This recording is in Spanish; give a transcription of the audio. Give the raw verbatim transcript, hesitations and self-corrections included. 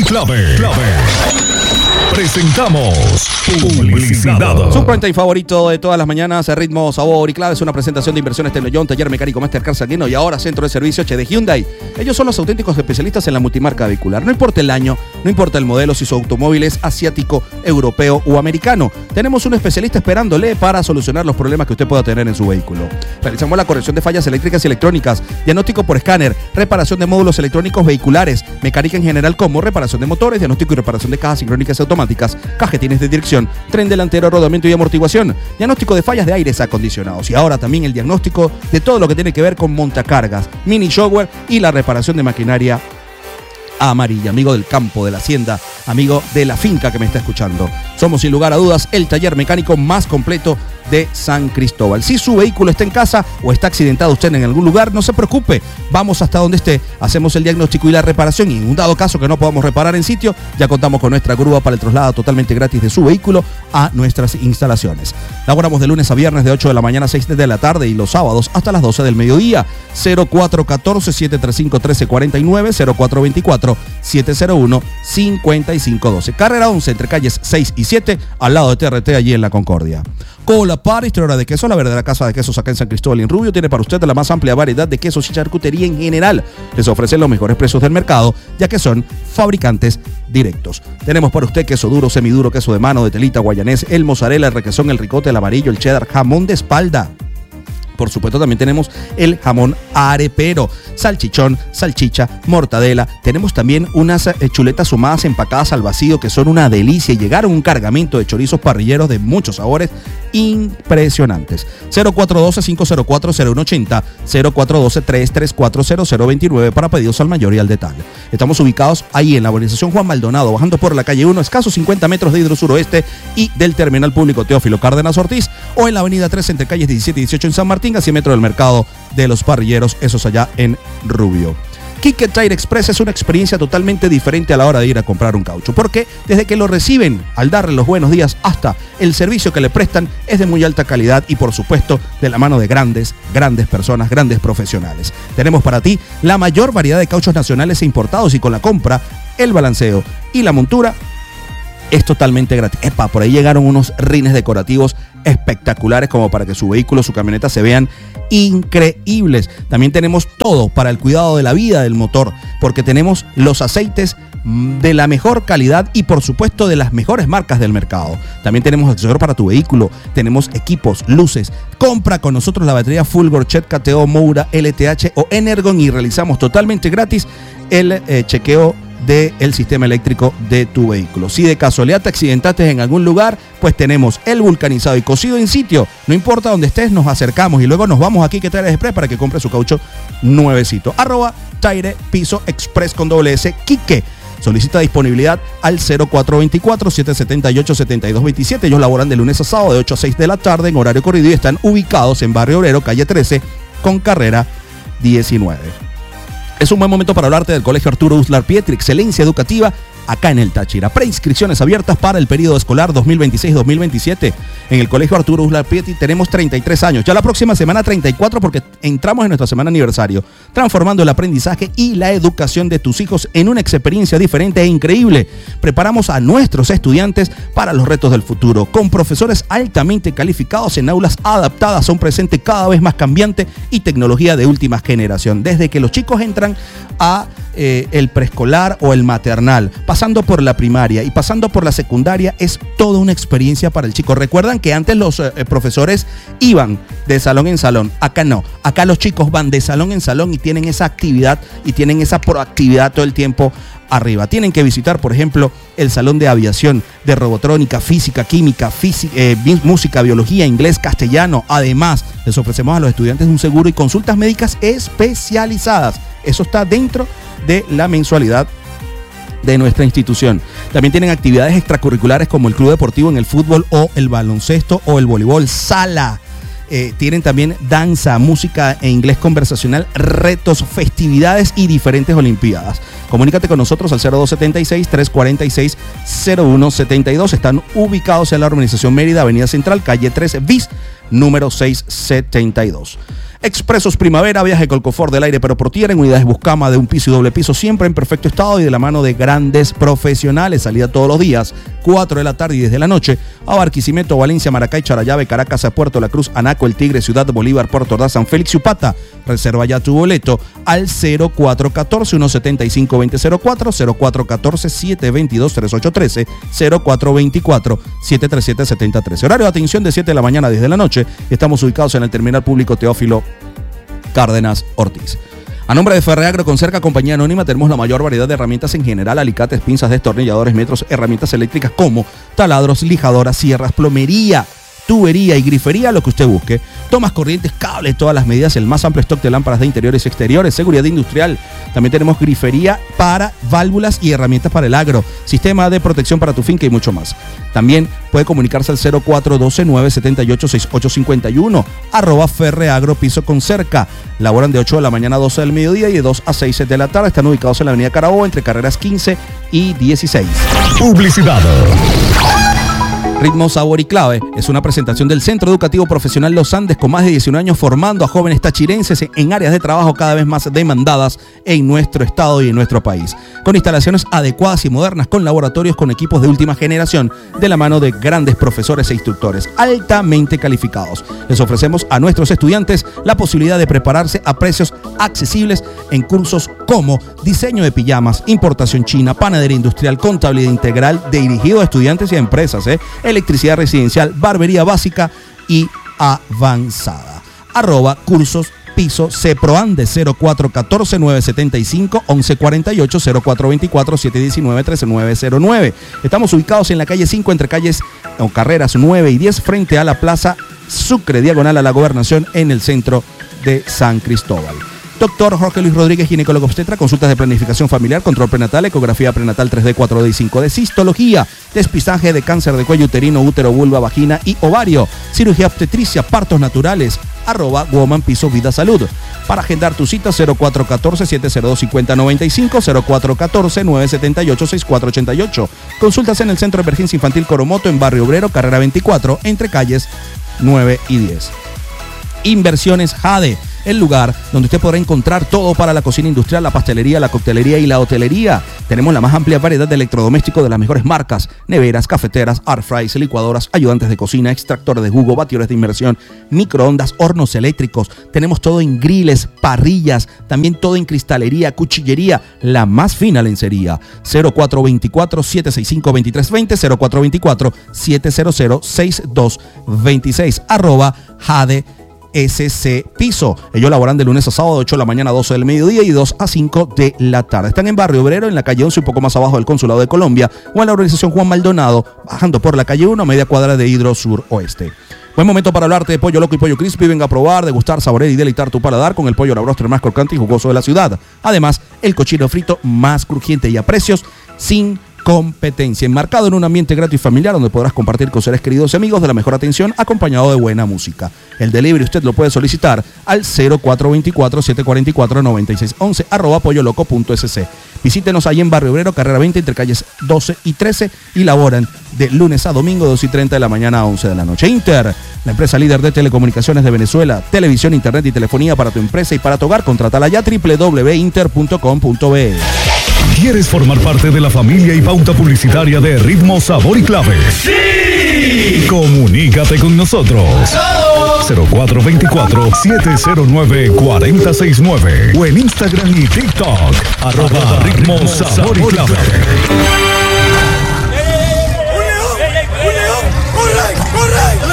clave. clave. Presentamos publicidad. Su prime favorito de todas las mañanas, Ritmo, Sabor y Clave. Es una presentación de Inversiones Tecnoyon, Taller Mecánico Mastercard Sanguino y ahora Centro de Servicio H de Hyundai. Ellos son los auténticos especialistas en la multimarca vehicular. No importa el año, no importa el modelo, si su automóvil es asiático, europeo o americano. Tenemos un especialista esperándole para solucionar los problemas que usted pueda tener en su vehículo. Realizamos la corrección de fallas eléctricas y electrónicas, diagnóstico por escáner, reparación de módulos electrónicos vehiculares, mecánica en general como reparación de motores, diagnóstico y reparación de cajas sincrónicas y automáticas, cajetines de dirección, tren delantero, rodamiento y amortiguación, diagnóstico de fallas de aires acondicionados y ahora también el diagnóstico de todo lo que tiene que ver con montacargas, mini shower y la reparación de maquinaria amarilla. Amigo del campo, de la hacienda, amigo de la finca que me está escuchando. Somos sin lugar a dudas el taller mecánico más completo de San Cristóbal. Si su vehículo está en casa o está accidentado usted en algún lugar, no se preocupe. Vamos hasta donde esté, hacemos el diagnóstico y la reparación y en un dado caso que no podamos reparar en sitio, ya contamos con nuestra grúa para el traslado totalmente gratis de su vehículo a nuestras instalaciones. Laboramos de lunes a viernes de ocho de la mañana a seis de la tarde y los sábados hasta las doce del mediodía. cero cuatro uno cuatro, siete tres cinco, uno tres cuatro nueve, cero cuatro dos cuatro, siete cero uno, cinco cinco uno dos. Carrera once entre calles seis y siete al lado de T R T allí en La Concordia. Cola Par, historia de queso, la verdadera casa de quesos acá en San Cristóbal y en Rubio, tiene para usted la más amplia variedad de quesos y charcutería en general. Les ofrecen los mejores precios del mercado, ya que son fabricantes directos. Tenemos para usted queso duro, semiduro, queso de mano, de telita, guayanés, el mozzarella, el requesón, el ricote, el amarillo, el cheddar, jamón de espalda. Por supuesto, también tenemos el jamón arepero, salchichón, salchicha, mortadela. Tenemos también unas chuletas ahumadas empacadas al vacío que son una delicia y llegaron un cargamento de chorizos parrilleros de muchos sabores impresionantes. cero cuatro uno dos, cinco cero cuatro, cero uno ocho cero, cero cuatro uno dos, tres tres cuatro, cero cero dos nueve para pedidos al mayor y al detalle. Estamos ubicados ahí en la urbanización Juan Maldonado, bajando por la calle uno, escasos cincuenta metros de Hidrosuroeste y del Terminal Público Teófilo Cárdenas Ortiz, o en la avenida tres entre calles diecisiete y dieciocho en San Martín, a cien metros del mercado de los parrilleros, esos allá en Rubio. Quique Tire Express es una experiencia totalmente diferente a la hora de ir a comprar un caucho, porque desde que lo reciben, al darle los buenos días, hasta el servicio que le prestan es de muy alta calidad y por supuesto de la mano de grandes, grandes personas, grandes profesionales. Tenemos para ti la mayor variedad de cauchos nacionales e importados y con la compra, el balanceo y la montura es totalmente gratis. Epa, por ahí llegaron unos rines decorativos espectaculares como para que su vehículo, su camioneta se vean increíbles. También tenemos todo para el cuidado de la vida del motor, porque tenemos los aceites de la mejor calidad y por supuesto de las mejores marcas del mercado. También tenemos accesorios para tu vehículo, tenemos equipos, luces. Compra con nosotros la batería Fulgor, Chet, K T O, Moura, L T H o Energon y realizamos totalmente gratis el eh, chequeo del sistema eléctrico de tu vehículo. Si de casualidad te accidentaste en algún lugar, pues tenemos el vulcanizado y cocido en sitio. No importa dónde estés, nos acercamos y luego nos vamos aquí que Tire Express para que compre su caucho nuevecito. Arroba Tire Piso Express con doble S, Quique. Solicita disponibilidad al cero cuatro dos cuatro, siete siete ocho, siete dos dos siete. Ellos laboran de lunes a sábado de ocho a seis de la tarde en horario corrido y están ubicados en Barrio Obrero, calle trece, con carrera diecinueve. Es un buen momento para hablarte del Colegio Arturo Uslar Pietri, excelencia educativa acá en el Táchira. Preinscripciones abiertas para el periodo escolar dos mil veintiséis dos mil veintisiete. En el Colegio Arturo Uslar Pietri tenemos treinta y tres años. Ya la próxima semana treinta y cuatro porque entramos en nuestra semana aniversario. Transformando el aprendizaje y la educación de tus hijos en una experiencia diferente e increíble. Preparamos a nuestros estudiantes para los retos del futuro. Con profesores altamente calificados en aulas adaptadas a un presente cada vez más cambiante y tecnología de última generación. Desde que los chicos entran a eh, el preescolar o el maternal, pasando por la primaria y pasando por la secundaria, es toda una experiencia para el chico. Recuerdan que antes los eh, profesores iban de salón en salón, acá no, acá los chicos van de salón en salón y tienen esa actividad y tienen esa proactividad todo el tiempo arriba. Tienen que visitar, por ejemplo, el salón de aviación, de robotrónica, física, química, física, eh, música, biología, inglés, castellano. Además, les ofrecemos a los estudiantes un seguro y consultas médicas especializadas. Eso está dentro de la mensualidad de nuestra institución. También tienen actividades extracurriculares como el club deportivo en el fútbol o el baloncesto o el voleibol, sala. Eh, tienen también danza, música e inglés conversacional, retos, festividades y diferentes olimpiadas. Comunícate con nosotros al cero dos siete seis, tres cuatro seis, cero uno siete dos. Están ubicados en la urbanización Mérida, Avenida Central, calle tres bis, número seiscientos setenta y dos. Expresos Primavera, viaje con el confort del aire pero por tierra en unidades Buscama de un piso y doble piso, siempre en perfecto estado y de la mano de grandes profesionales. Salida todos los días, cuatro de la tarde y diez de la noche, a Barquisimeto, Valencia, Maracay, Charallave, Caracas, a Puerto La Cruz, Anaco, El Tigre, Ciudad Bolívar, Puerto Ordaz, San Félix y Upata. Reserva ya tu boleto al cero cuatro uno cuatro, uno siete cinco, dos cero cero cuatro, cero cuatro uno cuatro, siete dos dos, tres ocho uno tres, cero cuatro dos cuatro, siete tres siete, siete cero uno tres. Horario de atención de siete de la mañana a diez de la noche. Estamos ubicados en el Terminal Público Teófilo Cárdenas Ortiz. A nombre de Ferreagro con Cerca, compañía anónima, tenemos la mayor variedad de herramientas en general: alicates, pinzas, destornilladores, metros, herramientas eléctricas como taladros, lijadoras, sierras, plomería, tubería y grifería, lo que usted busque. Tomas, corrientes, cables, todas las medidas, el más amplio stock de lámparas de interiores y exteriores, seguridad industrial. También tenemos grifería para válvulas y herramientas para el agro, sistema de protección para tu finca y mucho más. También puede comunicarse al cero cuatro uno dos, nueve siete ocho, seis ocho cinco uno, arroba Ferreagro Piso con Cerca. Laboran de ocho de la mañana a doce del mediodía y de dos a seis de la tarde. Están ubicados en la avenida Carabobo, entre carreras quince y dieciséis. Publicidad. Ritmo, Sabor y Clave es una presentación del Centro Educativo Profesional Los Andes, con más de diecinueve años formando a jóvenes tachirenses en áreas de trabajo cada vez más demandadas en nuestro estado y en nuestro país. Con instalaciones adecuadas y modernas, con laboratorios con equipos de última generación, de la mano de grandes profesores e instructores altamente calificados. Les ofrecemos a nuestros estudiantes la posibilidad de prepararse a precios accesibles en cursos como diseño de pijamas, importación china, panadería industrial, contabilidad integral dirigido a estudiantes y a empresas, ¿eh? electricidad residencial, barbería básica y avanzada. Arroba cursos piso Ceproande cero cuatro uno cuatro, nueve siete cinco, once cuarenta y ocho, cero cuatro dos cuatro, siete uno nueve, tres nueve cero nueve. Estamos ubicados en la calle cinco, entre calles o carreras nueve y diez, frente a la Plaza Sucre, diagonal a la Gobernación, en el centro de San Cristóbal. Doctor Jorge Luis Rodríguez, ginecólogo obstetra, consultas de planificación familiar, control prenatal, ecografía prenatal tres D, cuatro D y cinco D, cistología, despistaje de cáncer de cuello uterino, útero, vulva, vagina y ovario, cirugía obstetricia, partos naturales, arroba Woman Piso Vida Salud. Para agendar tu cita, cero cuatro uno cuatro, siete cero dos, cinco cero nueve cinco, cero cuatro uno cuatro, nueve siete ocho, seis cuatro ocho ocho. Consultas en el Centro de Emergencia Infantil Coromoto, en Barrio Obrero, carrera veinticuatro, entre calles nueve y diez. Inversiones Jade, el lugar donde usted podrá encontrar todo para la cocina industrial, la pastelería, la coctelería y la hotelería. Tenemos la más amplia variedad de electrodomésticos de las mejores marcas: neveras, cafeteras, air fryers, licuadoras, ayudantes de cocina, extractores de jugo, batidores de inmersión, microondas, hornos eléctricos. Tenemos todo en griles, parrillas, también todo en cristalería, cuchillería, la más fina lencería. cero cuatro dos cuatro, siete seis cinco, dos tres dos cero, cero cuatro dos cuatro, siete cero cero, seis dos dos seis, arroba Jade S C Piso. Ellos laboran de lunes a sábado, de ocho de la mañana a doce del mediodía y dos a cinco de la tarde. Están en Barrio Obrero, en la calle once, un poco más abajo del Consulado de Colombia, o en la organización Juan Maldonado, bajando por la calle uno, a media cuadra de Hidro Sur Oeste. Buen momento para hablarte de Pollo Loco y Pollo Crispy. Venga a probar, degustar, saborear y deleitar tu paladar con el pollo la bróster más crocante y jugoso de la ciudad. Además, el cochino frito más crujiente y a precios sin competencia, enmarcado en un ambiente grato y familiar donde podrás compartir con seres queridos y amigos de la mejor atención, acompañado de buena música. El delivery usted lo puede solicitar al cero cuatro dos cuatro, siete cuatro cuatro, nueve seis uno uno, arroba polloloco punto s c. Visítenos ahí en Barrio Obrero, carrera veinte, entre calles doce y trece, y laboran de lunes a domingo, dos y treinta de la mañana a once de la noche. Inter, la empresa líder de telecomunicaciones de Venezuela, televisión, internet y telefonía para tu empresa y para tu hogar. Contrátala ya, doble u doble u doble u punto inter punto com punto b e. ¿Quieres formar parte de la familia y pauta publicitaria de Ritmo, Sabor y Clave? ¡Sí! Comunícate con nosotros. cero cuatro dos cuatro, siete cero nueve, cuatro cero seis nueve o en Instagram y TikTok, arroba Ritmo, Sabor y Clave.